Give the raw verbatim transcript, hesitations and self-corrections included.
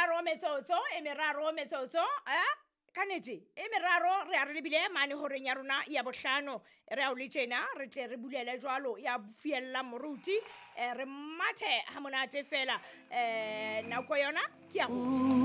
meraro metsotso e meraro metsotso eh ka nete e meraro re a re lebile mane horeng ya rona ya bohlano re a o le tjena re tle re bulele jwalo ya fiella moruti re mathe ha monate fela eh nako yona ke ya